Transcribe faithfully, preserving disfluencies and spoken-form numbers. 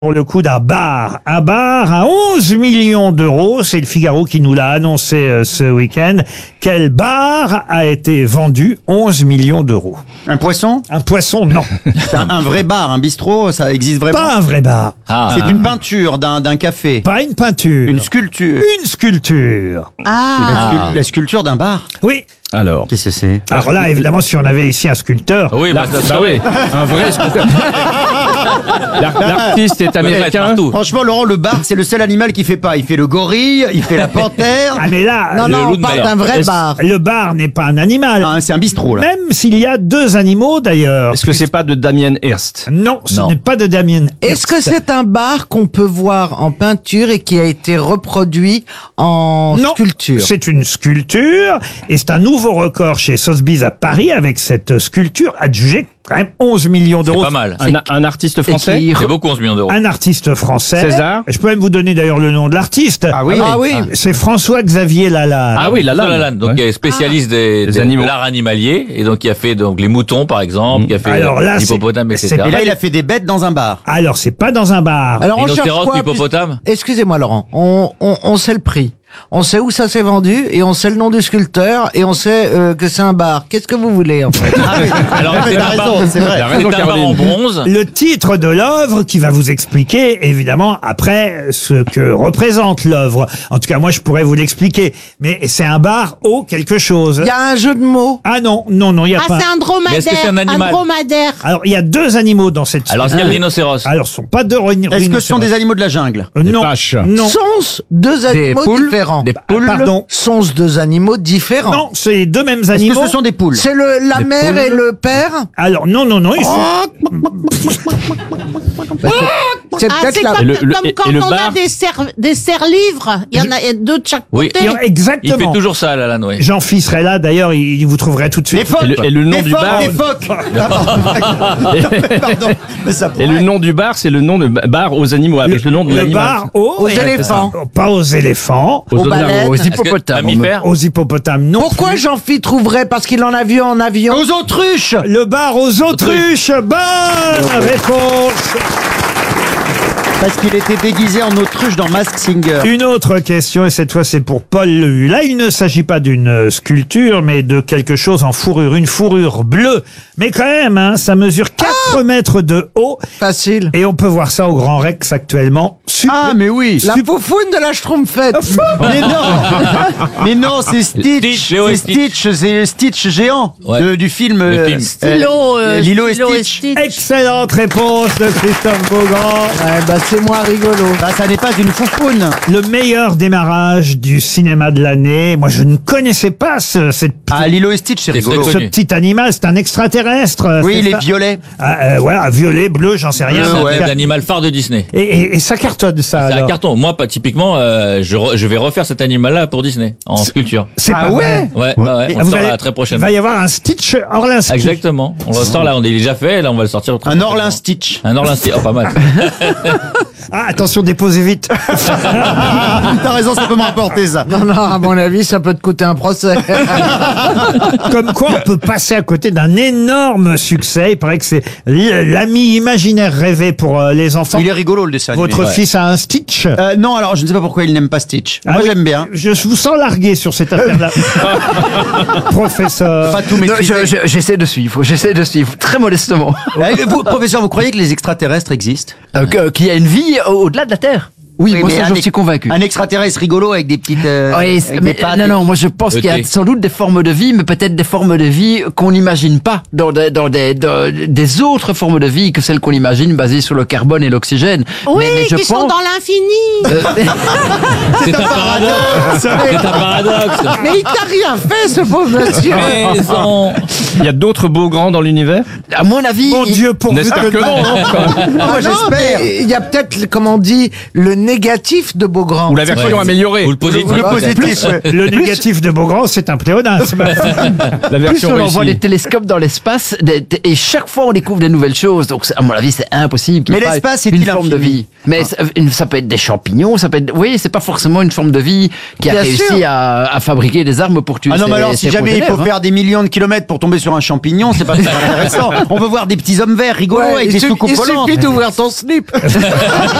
Pour le coup d'un bar, un bar à onze millions d'euros, c'est le Figaro qui nous l'a annoncé euh, ce week-end. Quel bar a été vendu onze millions d'euros? Un poisson? Un poisson, non. C'est un, un vrai bar, un bistrot, ça existe vraiment? Pas un vrai bar. Ah. C'est une peinture d'un d'un café. Pas une peinture. Une sculpture. Une sculpture. La, scul- la sculpture d'un bar? Oui. Alors. Qu'est-ce que c'est? Alors là, évidemment, si on avait ici un sculpteur, Oui, bah, ça, Bah oui, un vrai sculpteur. L'ar- L'artiste est américain. partout. Franchement, Laurent, le bar, c'est le seul animal qui fait pas. Il fait le gorille, il fait la panthère. ah mais là, Non, le, non, loup on de parle mer. d'un vrai Est-ce- bar. le bar n'est pas un animal. Ah, c'est un bistrot, là. Même s'il y a deux animaux d'ailleurs. Est-ce que c'est pas de Damien Hirst? Non, ce Non. n'est pas de Damien. Est-ce que c'est un bar qu'on peut voir en peinture et qui a été reproduit en Non, sculpture? c'est une sculpture et c'est un nouveau record chez Sotheby's à Paris avec cette sculpture adjugée quand même onze millions C'est d'euros. pas mal. Un, un artiste Et français? qui- C'est beaucoup onze millions d'euros. Un artiste français. César. Je peux même vous donner d'ailleurs le nom de l'artiste. Ah oui? Ah oui. C'est François-Xavier Lalanne. Ah oui, la François lame. Lalanne, donc Ouais. il est spécialiste des, Des des- animaux. de l'art animalier et donc il a fait donc les moutons par exemple, il a fait Alors là, c'est- l'hippopotame, et c'est- cetera. Et là, il a fait des bêtes dans un bar. Alors c'est pas dans un bar. Alors on cherche Rhinocéros, quoi? hippopotame. Excusez-moi Laurent, on, on, on sait le prix. On sait où ça s'est vendu et on sait le nom du sculpteur et on sait euh, que c'est un bar. Qu'est-ce que vous voulez en fait? Ah oui. Alors Mais c'est t'as un bar, raison, c'est vrai. T'as c'est raison, un bar Caroline. en bronze. Le titre de l'œuvre qui va vous expliquer évidemment après ce que représente l'œuvre. En tout cas, moi je pourrais vous l'expliquer. Mais c'est un bar au quelque chose. Il y a un jeu de mots. Ah non, non, non, il y a Ah, pas. c'est un dromadaire. Mais est-ce que c'est un animal dromadaire. Alors il y a deux animaux dans cette. Alors il y a le rhinocéros. Alors ce sont pas deux rhino- Est-ce que ce sont rhinocéros. des animaux de la jungle? Euh, Des non, vaches. non, Sont deux animaux poules, différents. des poules. pardon. Sont deux animaux différents. Non, c'est les deux mêmes Est-ce animaux. que ce sont des poules? C'est le la Des mère poules. et le père. Alors non, non, non, ils sont. C'est Ah, peut-être c'est la. comme, Et le- le- comme et quand le on bar a des serre des serre-livres. Il y en a deux de chaque Oui. côté. ils ont- Il Exactement. fait toujours ça Lalanne, oui. Jean-Fils serait là, d'ailleurs, il, il vous trouverait tout de Les suite. phoques! Et le, et le nom Les du phoques, bar. les phoques! Pardon. Mais ça Et le pourrait. nom du bar, c'est le nom de ba- bar aux animaux, avec le, nom de Le l'animal. bar aux, Aux éléphants. Pas aux éléphants. Aux, Aux honneurs- baleines. aux Est-ce Est-ce que- hippopotames. mammifères. Aux hippopotames, non. Pourquoi plus. Jean-Philippe trouverait? Parce qu'il en a vu en avion. Aux autruches! Le bar aux autruches. Bonne réponse. Parce qu'il était déguisé en autruche dans Mask Singer. Une autre question, et cette fois c'est pour Paul Lehu. Là, il ne s'agit pas d'une euh, sculpture, mais de quelque chose en fourrure. Une fourrure bleue. Mais quand même, hein, ça mesure quatre mètres de haut. Facile. Et on peut voir ça au Grand Rex actuellement. Super. Ah, mais oui! La poufoune de la Schtroumpfette. Mais non! Mais non, c'est Stitch! Stitch, Léo C'est et Stitch. Stitch, c'est le Stitch géant Ouais. de- du film. Le euh, film. euh, Lilo, euh, Lilo et Lilo et Stitch. Stitch. Excellente réponse de Christophe Beaugrand. Ouais, bah c'est moins rigolo. Bah, ça n'est pas une foufoune. Le meilleur démarrage du cinéma de l'année. Moi, je ne connaissais pas ce, cette, Ah, Lilo et Stitch, c'est C'est rigolo. très ce connu. petit animal. C'est un extraterrestre. Oui, c'est il est ça violet. Ah, euh, voilà, violet, bleu, j'en sais rien. C'est ouais. un animal phare de Disney. Et, et, et ça cartonne, ça. C'est un alors. carton. Moi, pas typiquement, euh, je, re- je vais refaire cet animal-là pour Disney en sculpture. C'est Ah pas ouais vrai. Ouais, ouais, ouais. Et On vous le sort allez- là très Il prochainement. va y avoir un Stitch Orlinski. Exactement. On le sort là, on est déjà fait. Là, on va le sortir. très Un prochainement. Orlin Stitch. Un Orlin Stitch. Oh, pas mal. Ah, attention, déposez vite. T'as raison, ça peut me rapporter ça. Non, non, à mon avis, ça peut te coûter un procès. Comme quoi, on peut passer à côté d'un énorme succès. Il paraît que c'est l'ami imaginaire rêvé pour euh, les enfants. Il est rigolo le dessin. animé. Votre Ouais. fils a un Stitch. Euh, non, alors je ne sais pas pourquoi il n'aime pas Stitch. Ah Moi oui. j'aime bien. Je vous sens largué sur cette affaire-là. Professeur. Pas tout Non, maîtriser. je- je- j'essaie de suivre, j'essaie de suivre, très modestement. Eh, vous, professeur, vous croyez que les extraterrestres existent? Euh, que- Qu'il y a une vie au- au-delà de la Terre. Oui, moi mais ça un j'en ex- suis convaincu. Un extraterrestre rigolo avec des petites. euh, Oui, avec c'est- des mais, pattes non, et- non, moi je pense qu'il y a Ok. sans doute des formes de vie, mais peut-être des formes de vie qu'on n'imagine pas dans, des, dans des, dans des autres formes de vie que celles qu'on imagine basées sur le carbone et l'oxygène. Oui, mais, mais je qui sont pense... dans l'infini. C'est un paradoxe. C'est un paradoxe. Mais il t'a rien fait, ce pauvre monsieur. Mais ils ont- Il y a d'autres beaux grands dans l'univers? À mon avis, Mon il- Dieu, pourvu N'espère que que non, non, quand même. Moi Ah non, j'espère. mais il y a peut-être, comme on dit, le négatif de Beaugrand. Ou la version Ouais. améliorée. Ou le positif. Le peut-être. positif, ouais. Le négatif de Beaugrand, c'est un pléonasme. La Plus version on envoie des réussie. télescopes dans l'espace des- des- et chaque fois on découvre des nouvelles choses. Donc c'est- à mon avis c'est impossible. qu'il Mais y ait pas l'espace une est-il forme de infini vie. Mais ça, une- ça peut être des champignons, ça peut être. Oui, c'est pas forcément une forme de vie qui a Bien réussi sûr. à, à fabriquer des armes pour tuer. Ah non, ses- mais alors, si ses jamais il faut progénères, hein. faire des millions de kilomètres pour tomber sur un champignon, c'est pas très intéressant. On veut voir des petits hommes verts rigolos Ouais, avec il des suffit- soucoupes il volantes. suffit d'ouvrir ton slip.